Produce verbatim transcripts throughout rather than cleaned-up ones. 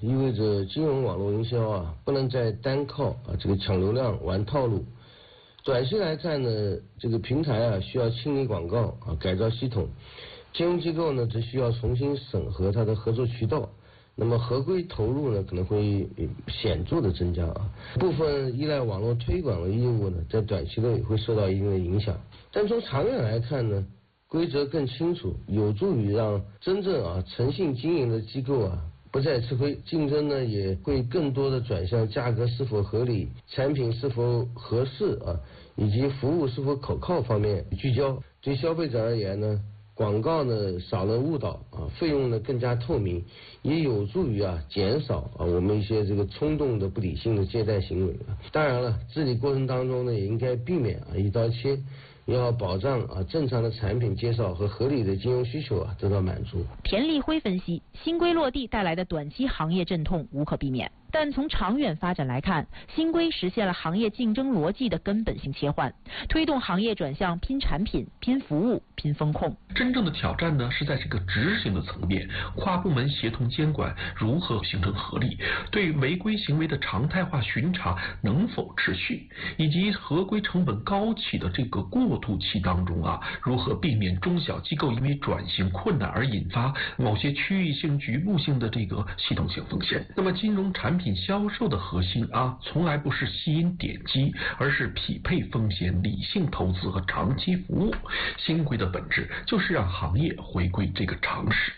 意味着金融网络营销啊，不能再单靠啊这个抢流量玩套路。短期来看呢，这个平台啊需要清理广告啊，改造系统；金融机构呢则需要重新审核它的合作渠道。那么合规投入呢可能会显著的增加啊，部分依赖网络推广的业务呢，在短期内会受到一定的影响。但从长远来看呢，规则更清楚，有助于让真正啊诚信经营的机构啊不再吃亏，竞争呢也会更多的转向价格是否合理、产品是否合适啊，以及服务是否可靠方面聚焦。对消费者而言呢，广告呢少了误导啊，费用呢更加透明，也有助于啊减少啊我们一些这个冲动的不理性的借贷行为啊。当然了，治理过程当中呢也应该避免啊一刀切，要保障啊正常的产品介绍和合理的金融需求啊得到满足。 田立辉分析，新规落地带来的短期行业阵痛无可避免。但从长远发展来看，新规实现了行业竞争逻辑的根本性切换，推动行业转向拼产品、拼服务、拼风控。 真正的挑战呢，是在这个执行的层面，跨部门协同监管如何形成合力，对违规行为的常态化巡查能否持续，以及合规成本高企的这个过渡期当中啊，如何避免中小机构因为转型困难而引发某些区域性、局部性的这个系统性风险。那么，金融产品销售的核心啊，从来不是吸引点击，而是匹配风险、理性投资和长期服务。新规的本质就是让行业回归这个常识。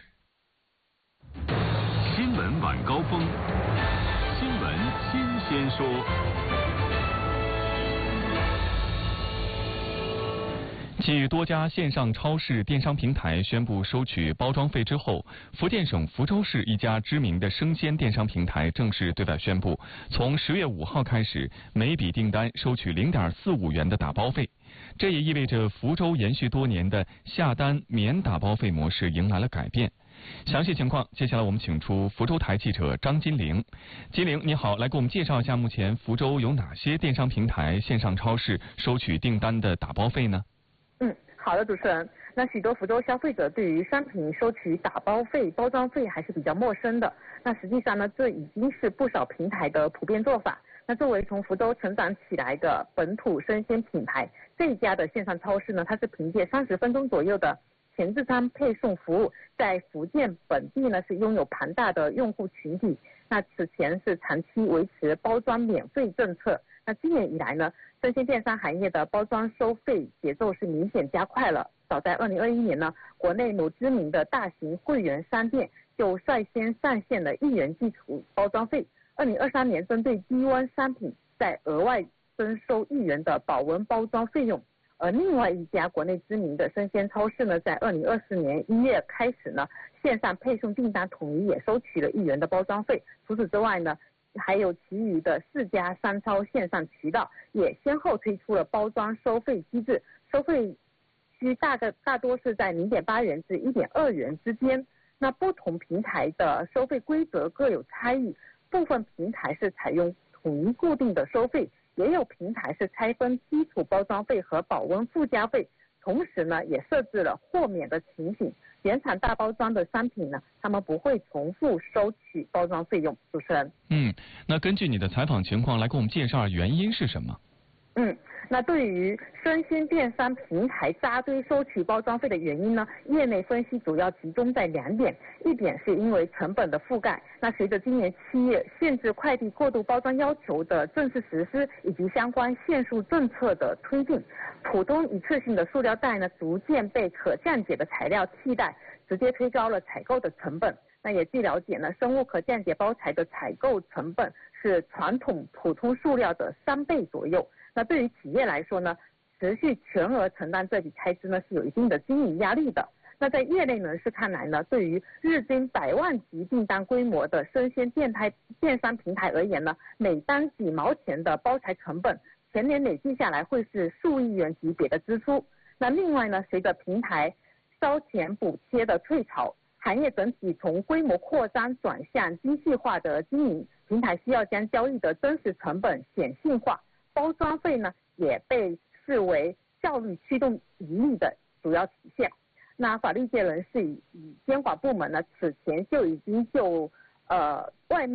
新闻晚高峰，新闻新鲜说。继多家线上超市电商平台宣布收取包装费之后，福建省福州市一家知名的生鲜电商平台正式对外宣布，从十月五号开始，每笔订单收取零点四五元的打包费。这也意味着福州延续多年的下单免打包费模式迎来了改变。详细情况，接下来我们请出福州台记者张金玲。金玲，你好，来给我们介绍一下目前福州有哪些电商平台、线上超市收取订单的打包费呢？ 嗯，好的，主持人。那许多福州消费者对于商品收取打包费、包装费还是比较陌生的。那实际上呢，这已经是不少平台的普遍做法。那作为从福州成长起来的本土生鲜品牌，这一家的线上超市呢，它是凭借三十分钟左右的前置仓配送服务，在福建本地呢是拥有庞大的用户群体。那此前是长期维持包装免费政策。那今年以来呢，生鲜电商行业的包装收费节奏是明显加快了。早在二零二一年呢，国内某知名的大型会员商店就率先上线了一元基础包装费。二零二三年针对低温商品再额外征收一元的保温包装费用。而另外一家国内知名的生鲜超市呢，在二零二四年一月开始呢，线上配送订单统一也收取了一元的包装费。除此之外呢，还有其余的四家商超线上渠道也先后推出了包装收费机制，收费区大概大多是在零点八元至一点二元之间。那不同平台的收费规则各有差异，部分平台是采用统一固定的收费，也有平台是拆分基础包装费和保温附加费，同时呢也设置了豁免的情形。原厂大包装的商品呢，他们不会重复收取包装费用。主持人， 嗯，那根据你的采访情况来给我们介绍原因是什么？ 嗯，那对于生鲜电商平台扎堆收取包装费的原因呢，业内分析主要集中在两点。一点是因为成本的覆盖，那随着今年七月限制快递过度包装要求的正式实施，以及相关限塑政策的推进，普通一次性的塑料袋呢逐渐被可降解的材料替代，直接推高了采购的成本。那也据了解呢，生物可降解包材的采购成本是传统普通塑料的三倍左右。那对于企业来说呢，持续全额承担这笔开支呢，是有一定的经营压力的。那在业内人士看来呢，对于日均百万级订单规模的生鲜电台电商平台而言呢，每单几毛钱的包材成本，全年累计下来会是数亿元级别的支出。那另外呢，随着平台烧钱补贴的退潮，行业整体从规模扩张转向精细化的经营，平台需要将交易的真实成本显性化，包装费呢也被视为效率驱动盈利的主要体现。那法律界人士以监管部门呢，此前就已经就呃外卖